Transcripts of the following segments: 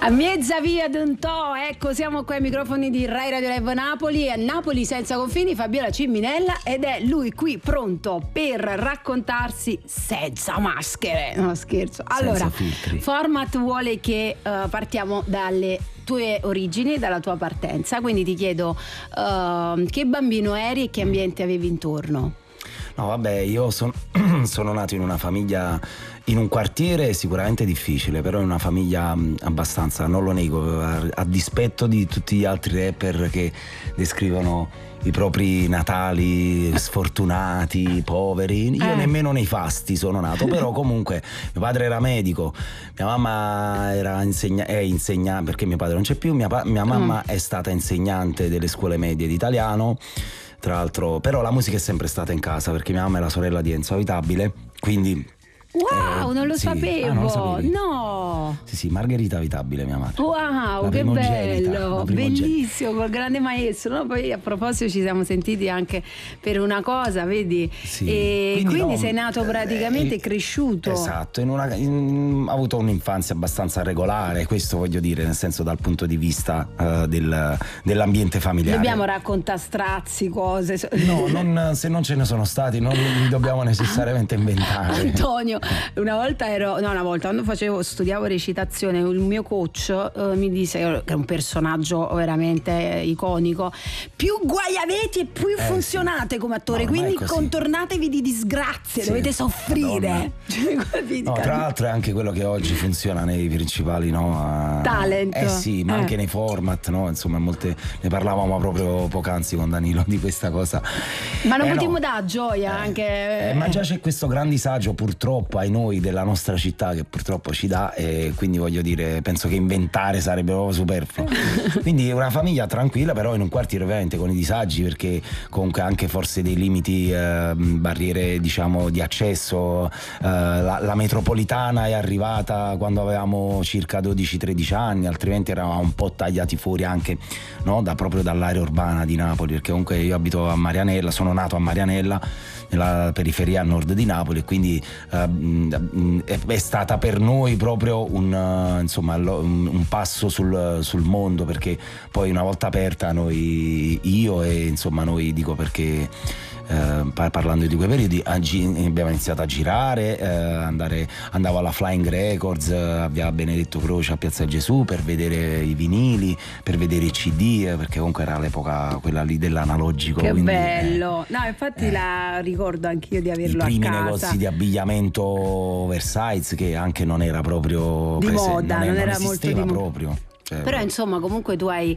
A mezza via d'un to, ecco, siamo qui ai microfoni di Rai Radio Live Napoli, a Napoli senza confini, Fabiola Ciminella, ed è lui qui pronto per raccontarsi senza maschere, no scherzo. Allora, format vuole che partiamo dalle tue origini, dalla tua partenza, quindi ti chiedo che bambino eri e che ambiente avevi intorno? No, vabbè, io sono nato in una famiglia, in un quartiere sicuramente difficile, però in una famiglia abbastanza, non lo nego, a dispetto di tutti gli altri rapper che descrivono i propri natali sfortunati, poveri. Io nemmeno nei fasti sono nato, però comunque mio padre era medico, mia mamma era insegnante, perché mio padre non c'è più, mia mamma è stata insegnante delle scuole medie di italiano. Tra l'altro, però la musica è sempre stata in casa, perché mia mamma è la sorella di Enzo Avitabile, quindi wow, non lo sapevo. Non lo sapevi? No. Sì, Margherita Avitabile, mia madre. Wow, che bello, bellissimo, col grande maestro. No, poi a proposito ci siamo sentiti anche per una cosa, vedi? Sì. E quindi sei nato praticamente cresciuto. Esatto, ho avuto un'infanzia abbastanza regolare, questo voglio dire, nel senso dal punto di vista dell'ambiente familiare. Dobbiamo raccontare strazi, cose. No, se non ce ne sono stati non li dobbiamo necessariamente inventare. Antonio, quando studiavo recitazione, il mio coach mi disse, che è un personaggio veramente iconico, più guai avete e più funzionate come attore, quindi contornatevi di disgrazie, dovete soffrire. Tra l'altro è anche quello che oggi funziona nei principali talent. Sì, ma anche nei format, no? Insomma, ne parlavamo proprio poc'anzi con Danilo di questa cosa. Ma non potremmo dare gioia anche. Ma già c'è questo gran disagio, purtroppo, ai noi della nostra città, che purtroppo ci dà, e quindi voglio dire, penso che inventare sarebbe proprio superfluo. Quindi una famiglia tranquilla, però in un quartiere ovviamente con i disagi, perché comunque anche forse dei limiti, barriere diciamo di accesso. La metropolitana è arrivata quando avevamo circa 12-13 anni, altrimenti eravamo un po' tagliati fuori anche, no, proprio dall'area urbana di Napoli, perché comunque io abito a Marianella, sono nato a Marianella, nella periferia a nord di Napoli, e quindi è stata per noi proprio un passo sul mondo, perché poi una volta aperta noi dico, perché parlando di quei periodi abbiamo iniziato a girare, andavo alla Flying Records a via Benedetto Croce a Piazza Gesù per vedere i vinili, per vedere i CD, perché comunque era l'epoca quella lì dell'analogico. Che bello. No, infatti la ricordo anch'io di averlo a casa. I primi negozi di abbigliamento oversize, che anche non era proprio di moda, non era molto di moda proprio. Però insomma comunque tu l'hai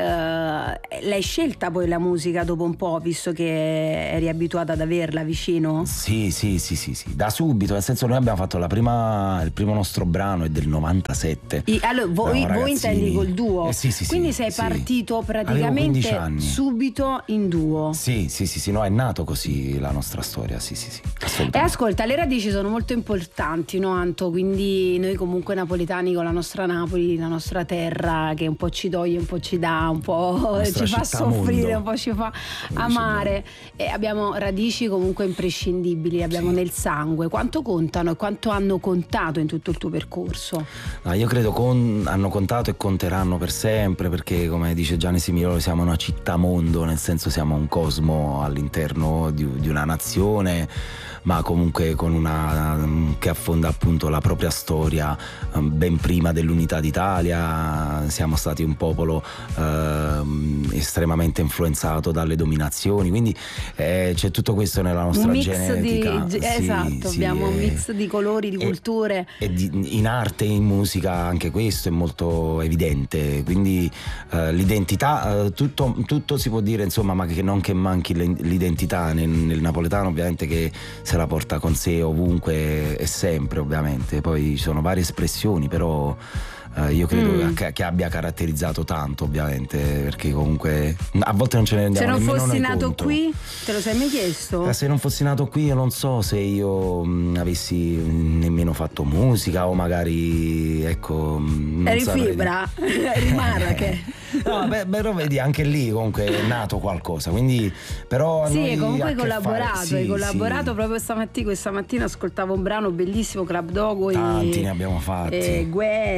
scelta poi la musica dopo un po', visto che eri abituata ad averla vicino? Sì, da subito, nel senso noi abbiamo fatto il primo nostro brano è del 97. Allora voi intendi col duo? Sì. Quindi sei partito praticamente subito in duo? Sì, no, è nato così la nostra storia, sì. E ascolta, le radici sono molto importanti, no Anto? Quindi noi comunque napoletani con la nostra Napoli, la nostra terra, che un po' ci toglie, un po' ci dà, un po' ci fa soffrire, mondo. Un po' ci fa amare, e abbiamo radici comunque imprescindibili, abbiamo nel sangue. Quanto contano e quanto hanno contato in tutto il tuo percorso? Io credo hanno contato e conteranno per sempre, perché come dice Gianni Simiolo siamo una città mondo, nel senso siamo un cosmo all'interno di una nazione, ma comunque che affonda appunto la propria storia ben prima dell'unità d'Italia. Siamo stati un popolo estremamente influenzato dalle dominazioni, quindi c'è tutto questo nella nostra genetica. Esatto, abbiamo un mix di colori, di culture, e in arte e in musica anche questo è molto evidente, quindi l'identità, tutto si può dire, insomma, ma che non che manchi l'identità nel napoletano, ovviamente, che se la porta con sé ovunque e sempre, ovviamente. Poi ci sono varie espressioni, però io credo che abbia caratterizzato tanto, ovviamente, perché comunque a volte non ce ne rendiamo nemmeno noi conto. Se non fossi nato qui, te lo sei mai chiesto? Se non fossi nato qui io non so se io avessi nemmeno fatto musica, o magari eri fibra, eri Marrache. No, però vedi, anche lì comunque è nato qualcosa, quindi però sì, comunque hai collaborato proprio questa mattina ascoltavo un brano bellissimo, Club Dogo, tanti ne abbiamo fatti, Guè,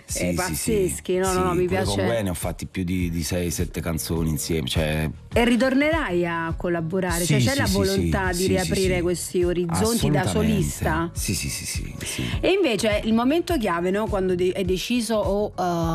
pazzeschi, no, mi piace. Con Gwen ho fatti più di 6-7 canzoni insieme, cioè. E ritornerai a collaborare? Sì, c'è sì, la volontà di riaprire questi orizzonti da solista? Sì. E invece il momento chiave, no? Quando hai deciso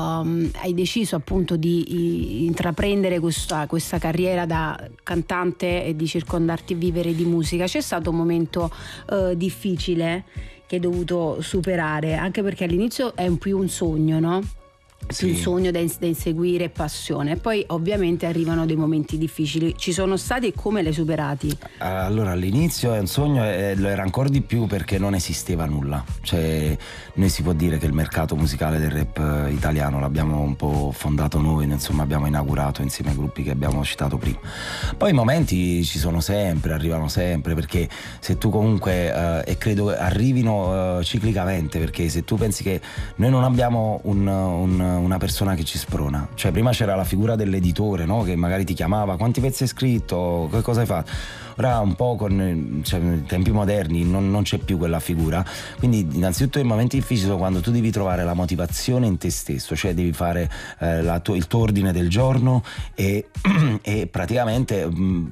appunto di intraprendere questa carriera da cantante e di circondarti e vivere di musica, c'è stato un momento difficile che hai dovuto superare, anche perché all'inizio è più un sogno, no? Più un sogno da inseguire, passione, e poi ovviamente arrivano dei momenti difficili. Ci sono stati, e come li hai superati? Allora, all'inizio è un sogno e lo era ancora di più perché non esisteva nulla, cioè noi si può dire che il mercato musicale del rap italiano l'abbiamo un po' fondato noi, insomma abbiamo inaugurato insieme ai gruppi che abbiamo citato prima. Poi i momenti ci sono sempre, arrivano sempre, perché se tu comunque e credo arrivino ciclicamente, perché se tu pensi che noi non abbiamo una persona che ci sprona, cioè prima c'era la figura dell'editore, no? Che magari ti chiamava, quanti pezzi hai scritto, che cosa hai fatto. Ora un po' con i tempi moderni non c'è più quella figura, quindi innanzitutto i momenti difficili sono quando tu devi trovare la motivazione in te stesso, cioè devi fare il tuo ordine del giorno e praticamente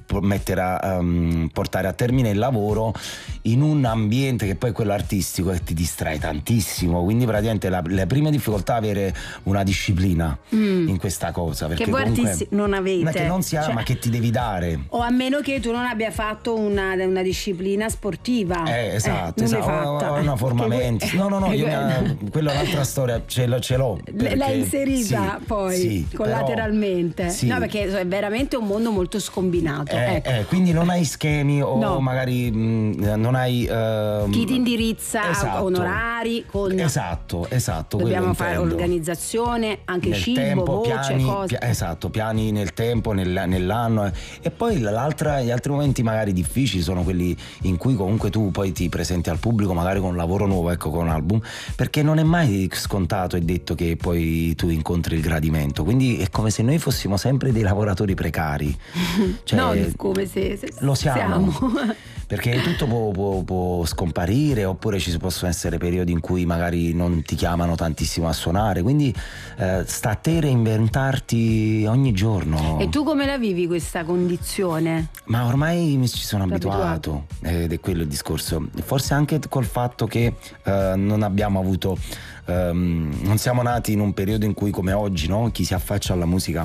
portare a termine il lavoro in un ambiente che poi è quello artistico che ti distrae tantissimo, quindi praticamente le prime difficoltà è avere una disciplina in questa cosa, perché che voi artisti non avete, che non si ha, ma che ti devi dare, o a meno che tu non abbia fatto una disciplina sportiva. Esatto. Una forma mentis. No, quella è un'altra storia, ce l'ho. L'hai inserita poi collateralmente. Sì. No, perché è veramente un mondo molto scombinato. Quindi non hai schemi o magari non hai chi ti indirizza, onorari con esatto. Dobbiamo fare organizzazione, anche nel cibo, tempo, voce, cose. Piani nel tempo, nell'anno. E poi gli altri momenti magari difficili sono quelli in cui comunque tu poi ti presenti al pubblico magari con un lavoro nuovo, con un album, perché non è mai scontato e detto che poi tu incontri il gradimento, quindi è come se noi fossimo sempre dei lavoratori precari. Cioè, no, come se lo siamo. Perché tutto può scomparire, oppure ci possono essere periodi in cui magari non ti chiamano tantissimo a suonare, quindi sta a te reinventarti ogni giorno. E tu come la vivi questa condizione? Ma ormai mi ci sono abituato ed è quello il discorso, forse anche col fatto che non abbiamo avuto non siamo nati in un periodo in cui, come oggi, no? Chi si affaccia alla musica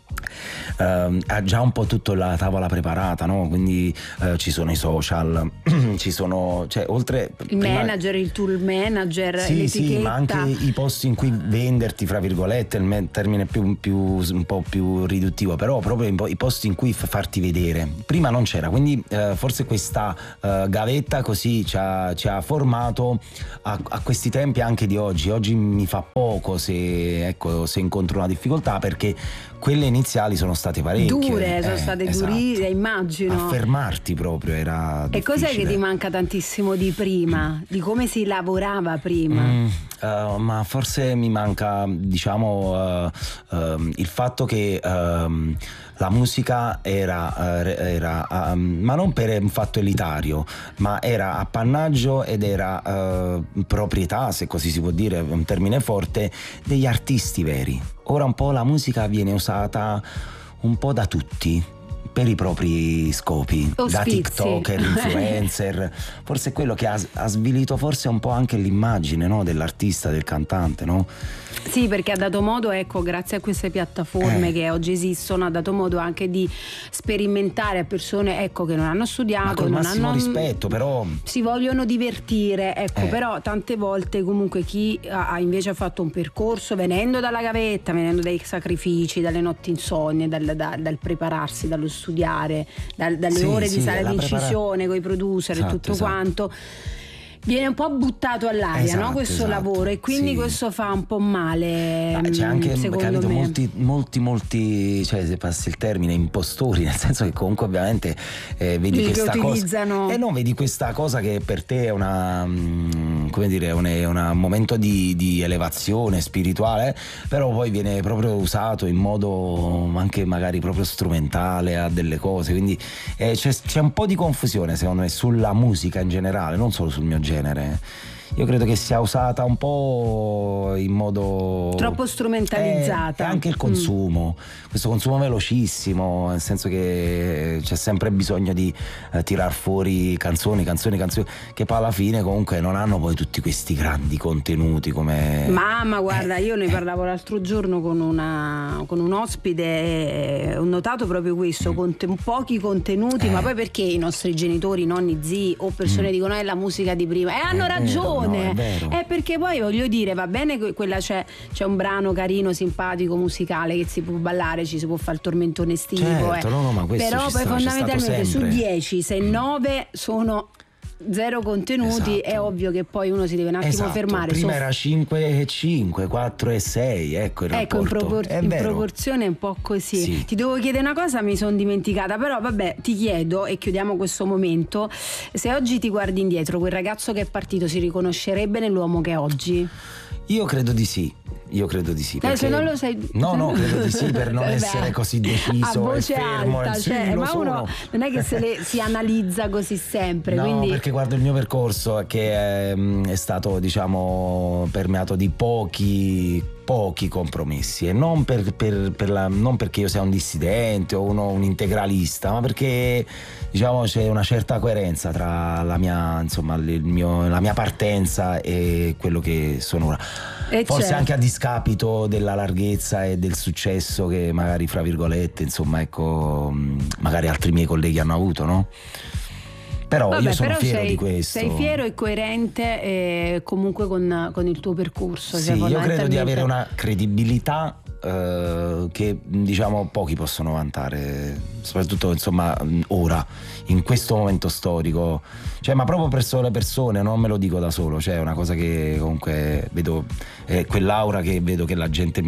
ha già un po' tutta la tavola preparata, no? Quindi ci sono i social, ci sono, cioè, oltre il manager, il tour manager, l'etichetta. Sì, ma anche i posti in cui venderti, fra virgolette, il termine più un po' più riduttivo, però proprio i posti in cui farti vedere. Prima non c'era, quindi forse questa gavetta così ci ha formato a questi tempi anche di oggi. Oggi mi fa poco se incontro una difficoltà, perché quelle iniziali sono state parecchie. Dure, sono state durissime, immagino. Affermarti proprio era difficile. E cos'è che ti manca tantissimo di prima? Di come si lavorava prima? Ma forse mi manca, diciamo, il fatto che la musica era ma non per un fatto elitario, ma era appannaggio ed era proprietà, se così si può dire, un termine forte, degli artisti veri. Ora un po' la musica viene usata un po' da tutti per i propri scopi, da TikToker, influencer. Forse è quello che ha svilito forse un po' anche l'immagine, no? Dell'artista, del cantante, no? Sì, perché ha dato modo, grazie a queste piattaforme che oggi esistono, ha dato modo anche di sperimentare a persone, che non hanno studiato, ma con massimo rispetto, però si vogliono divertire, però tante volte comunque chi ha invece fatto un percorso venendo dalla gavetta, venendo dai sacrifici, dalle notti insonne, dal prepararsi, dallo studiare, dalle ore di sala di incisione con i producer e tutto quanto, viene un po' buttato all'aria, no? Questo lavoro, e quindi questo fa un po' male. C'è anche, secondo me, molti, cioè, se passi il termine, impostori, nel senso che comunque ovviamente vedi questa cosa, vedi questa cosa che per te è una, come dire, un momento di elevazione spirituale, però poi viene proprio usato in modo anche magari proprio strumentale a delle cose, quindi c'è un po' di confusione secondo me sulla musica in generale, non solo sul mio genere. io credo che sia usata un po' in modo troppo strumentalizzata. E anche il consumo, questo consumo velocissimo, nel senso che c'è sempre bisogno di tirar fuori canzoni che poi alla fine comunque non hanno poi tutti questi grandi contenuti come mamma, guarda, io ne parlavo l'altro giorno con un ospite e ho notato proprio questo, pochi contenuti, ma poi perché i nostri genitori, nonni, zii o persone dicono è la musica di prima e hanno ragione, è perché poi voglio dire, va bene, quella c'è un brano carino, simpatico, musicale che si può ballare, ci si può fare il tormentone estivo, certo, ma però poi fondamentalmente su 10 se 9 sono zero contenuti, esatto. È ovvio che poi uno si deve un attimo fermare. Prima era 5 e 5, 4 e 6, ecco il rapporto. In proporzione è un po' così. Sì. Ti devo chiedere una cosa, mi sono dimenticata, però vabbè, ti chiedo e chiudiamo questo momento, se oggi ti guardi indietro, quel ragazzo che è partito si riconoscerebbe nell'uomo che è oggi? Io credo di sì. Perché... se non lo sai. No, credo di sì, per non essere così deciso a voce e fermo. alta, ma uno non è che si analizza così sempre. No, quindi... perché guardo il mio percorso che è stato, diciamo, permeato di pochi compromessi, e non non perché io sia un dissidente o un integralista, ma perché, diciamo, c'è una certa coerenza tra la mia, insomma, la mia partenza e quello che sono ora. Forse anche a discapito della larghezza e del successo che magari, fra virgolette, insomma, ecco, magari altri miei colleghi hanno avuto, no? Però io sono fiero di questo. Sei fiero e coerente comunque con il tuo percorso. Sì, io credo di avere una credibilità che, diciamo, pochi possono vantare, soprattutto, insomma, ora, in questo momento storico, cioè, ma proprio presso le persone, non me lo dico da solo, cioè è una cosa che comunque vedo, quell'aura che vedo che la gente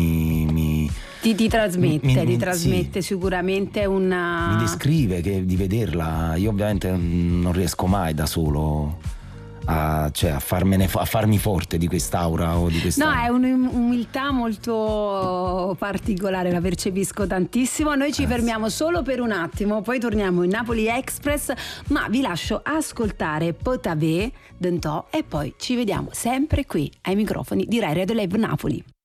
ti trasmette sicuramente mi descrive, che di vederla io ovviamente non riesco mai da solo a farmi forte di quest'aura o di questa... No, è un'umiltà molto particolare, la percepisco tantissimo. Noi ci fermiamo solo per un attimo, poi torniamo in Napoli Express, ma vi lascio ascoltare Potavé Dentò e poi ci vediamo sempre qui ai microfoni di Rai Radio Live Napoli.